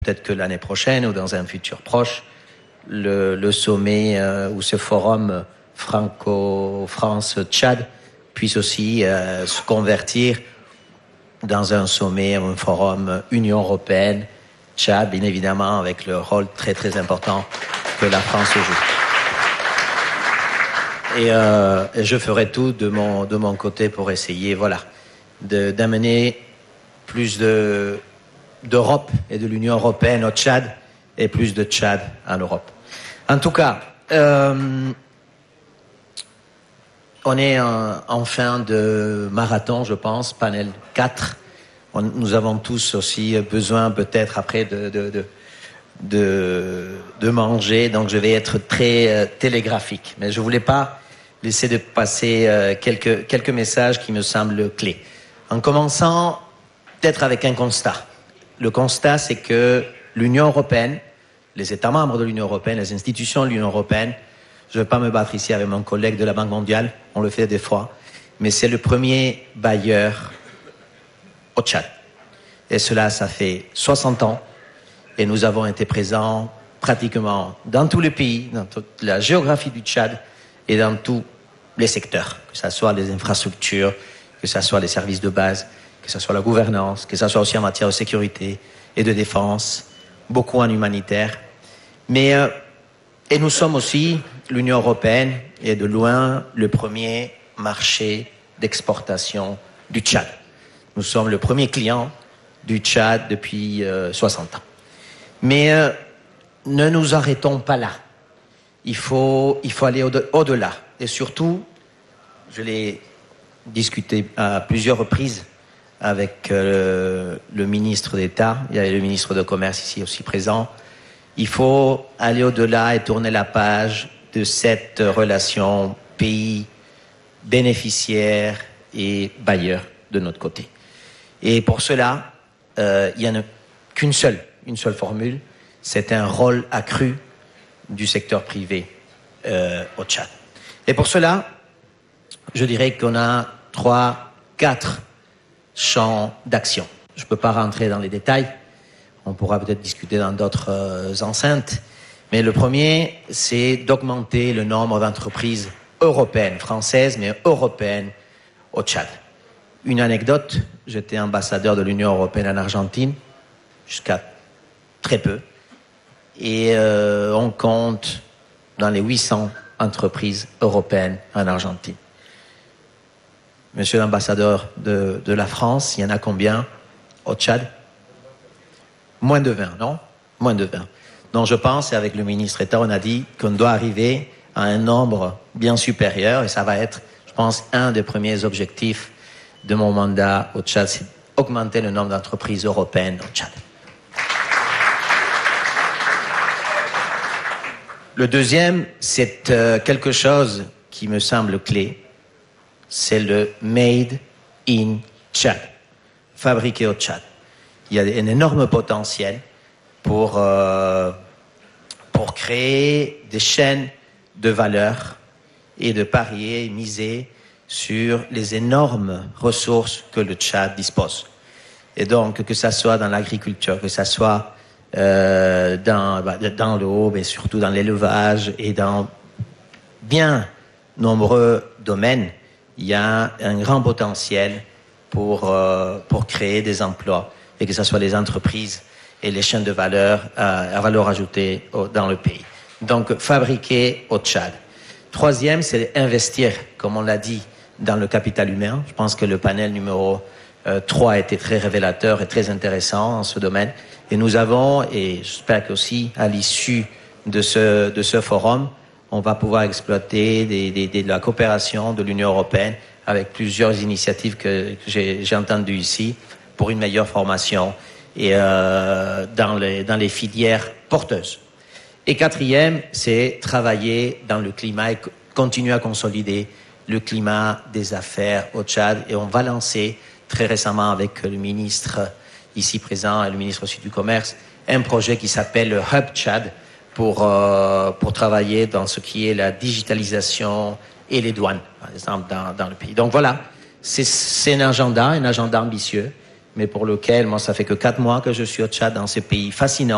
peut-être que l'année prochaine ou dans un futur proche, le sommet ou ce forum Franco-France-Tchad puisse aussi se convertir dans un sommet, un forum Union européenne-Tchad, bien évidemment, avec le rôle très très important que la France joue. Et je ferai tout de mon côté pour essayer, voilà, d'amener plus d'Europe et de l'Union européenne au Tchad et plus de Tchad en Europe. En tout cas, on est en fin de marathon, je pense, panel 4. Nous avons tous aussi besoin peut-être après de manger, donc je vais être très télégraphique. Mais je voulais pas laisser de passer quelques messages qui me semblent clés. En commençant peut-être avec un constat. Le constat, c'est que l'Union européenne, les États membres de l'Union européenne, les institutions de l'Union européenne, je ne vais pas me battre ici avec mon collègue de la Banque mondiale, on le fait des fois, mais c'est le premier bailleur au Tchad. Et cela, ça fait 60 ans, et nous avons été présents pratiquement dans tous les pays, dans toute la géographie du Tchad, et dans tous les secteurs, que ce soit les infrastructures, que ce soit les services de base, que ce soit la gouvernance, que ce soit aussi en matière de sécurité et de défense, beaucoup en humanitaire. Mais, et nous sommes aussi, l'Union européenne est de loin le premier marché d'exportation du Tchad. Nous sommes le premier client du Tchad depuis 60 ans. Mais ne nous arrêtons pas là. Il faut aller au-delà. Et surtout, je l'ai discuté à plusieurs reprises avec le ministre d'État, il y avait le ministre de Commerce ici aussi présent. Il faut aller au-delà et tourner la page de cette relation pays bénéficiaire et bailleur de notre côté. Et pour cela, il n'y en a une seule formule, c'est un rôle accru du secteur privé au Tchad. Et pour cela, je dirais qu'on a 4 champs d'action. Je ne peux pas rentrer dans les détails, on pourra peut-être discuter dans d'autres enceintes, mais le premier, c'est d'augmenter le nombre d'entreprises européennes, françaises, mais européennes au Tchad. Une anecdote, j'étais ambassadeur de l'Union européenne en Argentine, jusqu'à très peu, et on compte dans les 800 entreprises européennes en Argentine. Monsieur l'ambassadeur de la France, il y en a combien au Tchad? Moins de 20, non? Moins de 20. Donc je pense, et avec le ministre d'État, on a dit qu'on doit arriver à un nombre bien supérieur, et ça va être, je pense, un des premiers objectifs de mon mandat au Tchad, c'est augmenter le nombre d'entreprises européennes au Tchad. Le deuxième, c'est quelque chose qui me semble clé, c'est le Made in Tchad, fabriqué au Tchad. Il y a un énorme potentiel pour créer des chaînes de valeur et de parier, miser sur les énormes ressources que le Tchad dispose. Et donc, que ça soit dans l'agriculture, que ça soit dans l'eau, mais surtout dans l'élevage et dans bien nombreux domaines, il y a un grand potentiel pour créer des emplois et que ce soit les entreprises et les chaînes de valeur à valeur ajoutée dans le pays. Donc, fabriquer au Tchad. Troisième, c'est investir, comme on l'a dit, dans le capital humain. Je pense que le panel numéro 3 a été très révélateur et très intéressant en ce domaine. Et nous avons, et j'espère qu'aussi à l'issue de ce forum, on va pouvoir exploiter de la coopération de l'Union européenne avec plusieurs initiatives que j'ai entendues ici pour une meilleure formation et dans les filières porteuses. Et quatrième, c'est travailler dans le climat et continuer à consolider le climat des affaires au Tchad. Et on va lancer très récemment avec le ministre ici présent et le ministre aussi du Commerce un projet qui s'appelle le Hub Tchad pour travailler dans ce qui est la digitalisation et les douanes, par exemple, dans le pays. Donc voilà, c'est un agenda ambitieux, mais pour lequel, moi, ça fait que 4 mois que je suis au Tchad, dans ce pays fascinant.